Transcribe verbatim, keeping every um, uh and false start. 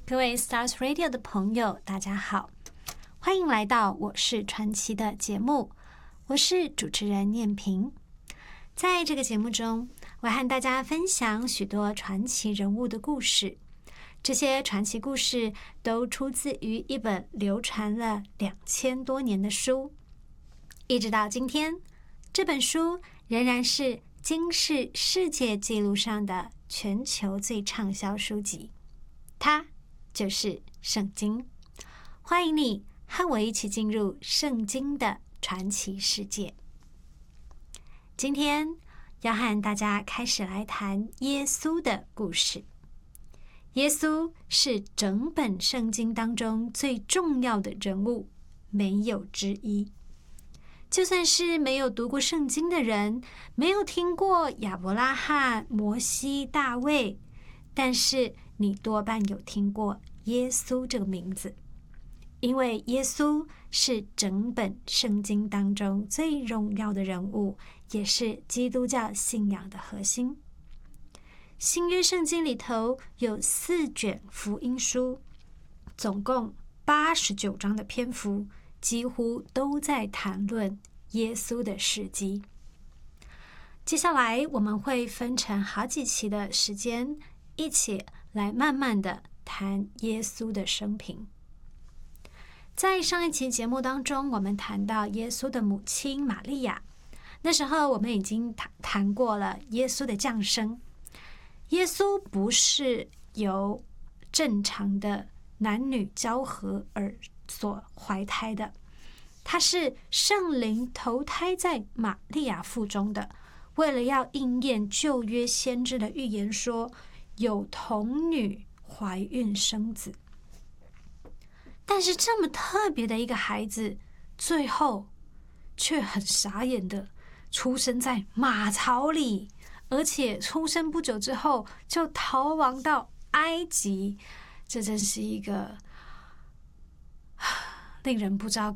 各位 Stars Radio 的朋友，大家好，欢迎来到我是传奇的节目，我是主持人念萍。在这个节目中，我和大家分享许多传奇人物的故事，这些传奇故事都出自于一本流传了两千多年的书，一直到今天，这本书仍然是金氏世界纪录上的全球最畅销书籍，它就是圣经。欢迎你和我一起进入圣经的传奇世界。今天要和大家开始来谈耶稣的故事。耶稣是整本圣经当中最重要的人物，没有之一。就算是没有读过圣经的人，没有听过亚伯拉罕、摩西、大卫，但是你多半有听过耶稣这个名字，因为耶稣是整本圣经当中最荣耀的人物，也是基督教信仰的核心。新约圣经里头有四卷福音书，总共八十九章的篇幅，几乎都在谈论耶稣的事迹。接下来我们会分成好几期的时间，一起来慢慢的谈耶稣的生平。在上一期节目当中，我们谈到耶稣的母亲玛利亚，那时候我们已经谈谈过了耶稣的降生。耶稣不是由正常的男女交合而所怀胎的，他是圣灵投胎在玛利亚腹中的，为了要应验旧约先知的预言说，有童女怀孕生子。但是这么特别的一个孩子，最后却很傻眼的出生在马槽里，而且出生不久之后就逃亡到埃及。这真是一个令人不知道